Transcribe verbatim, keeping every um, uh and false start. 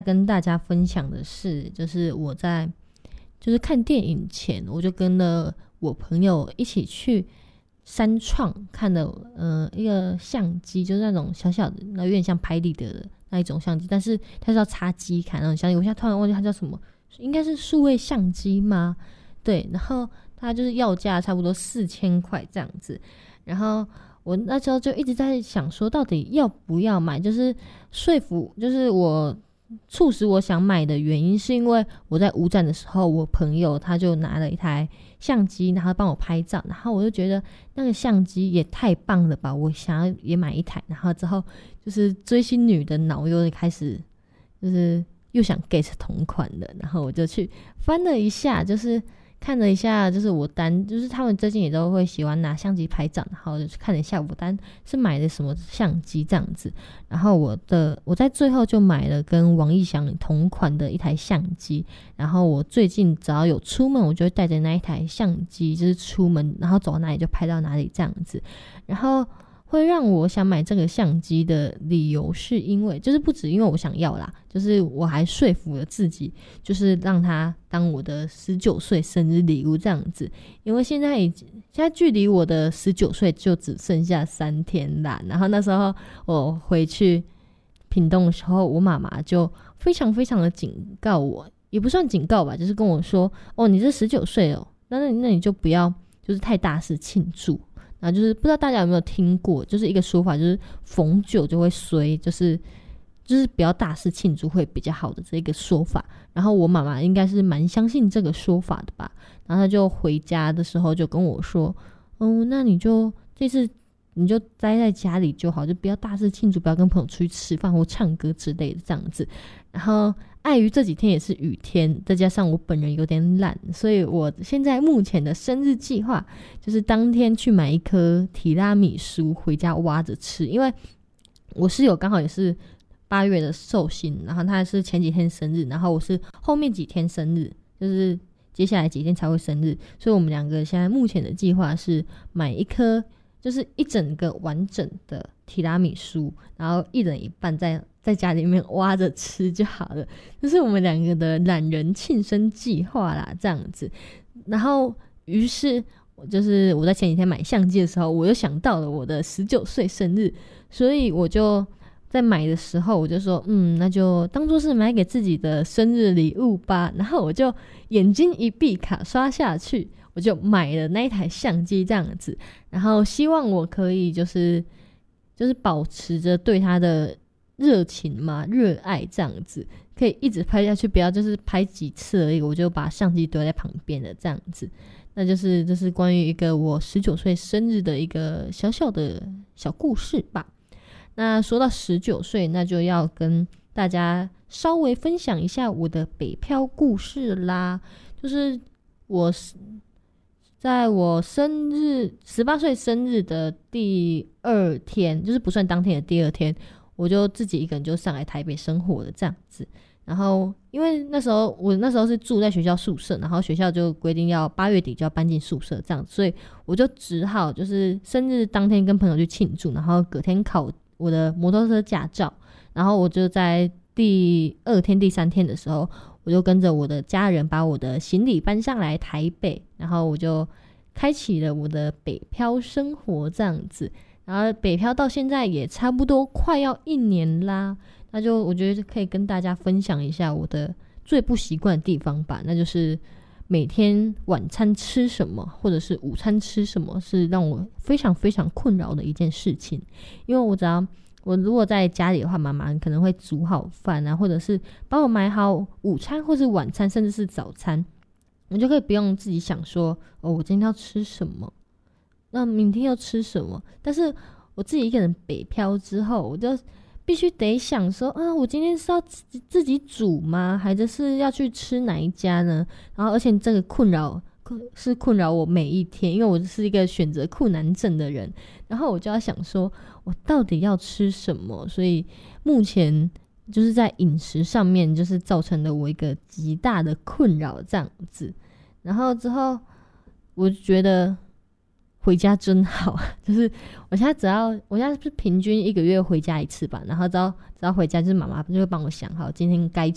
跟大家分享的是，就是我在就是看电影前，我就跟了我朋友一起去三创看的呃一个相机，就是那种小小的，那有点像拍立得的那一种相机，但是它是要插机看那种相机。我现在突然忘记它叫什么，应该是数位相机吗？对，然后它就是要价差不多四千块这样子，然后我那时候就一直在想说，到底要不要买，就是说服，就是我促使我想买的原因，是因为我在五展的时候，我朋友他就拿了一台相机，然后帮我拍照，然后我就觉得那个相机也太棒了吧，我想要也买一台，然后之后就是追星女的脑又开始就是又想 get 同款的，然后我就去翻了一下，就是看了一下，就是我单，就是他们最近也都会喜欢拿相机拍照，然后就去看了一下我单是买的什么相机这样子，然后我的我在最后就买了跟王义祥同款的一台相机，然后我最近只要有出门，我就会带着那一台相机，就是出门，然后走到哪里就拍到哪里这样子，然后会让我想买这个相机的理由是因为，就是不止因为我想要啦，就是我还说服了自己，就是让它当我的十九岁生日礼物这样子。因为现在已经现在距离我的十九岁就只剩下三天啦。然后那时候我回去屏东的时候，我妈妈就非常非常的警告我，也不算警告吧，就是跟我说：“哦，你这十九岁哦，那那那你就不要就是太大肆庆祝。”然后就是不知道大家有没有听过，就是一个说法，就是逢九就会衰，就是就是不要大肆庆祝会比较好的这个说法。然后我妈妈应该是蛮相信这个说法的吧，然后她就回家的时候就跟我说：“哦，那你就这次你就待在家里就好，就不要大肆庆祝，不要跟朋友出去吃饭或唱歌之类的这样子。”然后碍于这几天也是雨天，再加上我本人有点懒，所以我现在目前的生日计划就是当天去买一颗提拉米苏回家挖着吃，因为我室友刚好也是八月的寿星，然后他是前几天生日，然后我是后面几天生日，就是接下来几天才会生日，所以我们两个现在目前的计划是买一颗就是一整个完整的提拉米苏，然后一人一半在在家里面挖着吃就好了，这是我们两个的懒人庆生计划啦，这样子。然后于是就是我在前几天买相机的时候，我又想到了我的十九岁生日，所以我就在买的时候我就说嗯，那就当作是买给自己的生日礼物吧，然后我就眼睛一闭，卡刷下去，我就买了那一台相机这样子，然后希望我可以就是就是保持着对它的热情嘛，热爱这样子，可以一直拍下去，不要就是拍几次而已我就把相机丢在旁边的这样子。那就是这是关于一个我十九岁生日的一个小小的小故事吧。那说到十九岁，那就要跟大家稍微分享一下我的北漂故事啦。就是我在我生日十八岁生日的第二天，就是不算当天的第二天，我就自己一个人就上来台北生活了这样子。然后因为那时候我那时候是住在学校宿舍，然后学校就规定要八月底就要搬进宿舍这样子，所以我就只好就是生日当天跟朋友去庆祝，然后隔天考我的摩托车驾照，然后我就在第二天第三天的时候，我就跟着我的家人把我的行李搬上来台北，然后我就开启了我的北漂生活这样子。然后北漂到现在也差不多快要一年啦，那就我觉得可以跟大家分享一下我的最不习惯的地方吧，那就是每天晚餐吃什么或者是午餐吃什么是让我非常非常困扰的一件事情。因为我只要我如果在家里的话，妈妈可能会煮好饭啊，或者是帮我买好午餐或是晚餐甚至是早餐，我就可以不用自己想说哦，我今天要吃什么，那明天要吃什么。但是我自己一个人北漂之后，我就必须得想说啊，我今天是要自己自己煮吗？还是是要去吃哪一家呢？然后而且这个困扰是困扰我每一天，因为我是一个选择困难症的人，然后我就要想说我到底要吃什么。所以目前就是在饮食上面就是造成了我一个极大的困扰这样子。然后之后我就觉得回家真好，就是我现在只要我现在是平均一个月回家一次吧，然后只要只要回家就是妈妈就会帮我想好今天该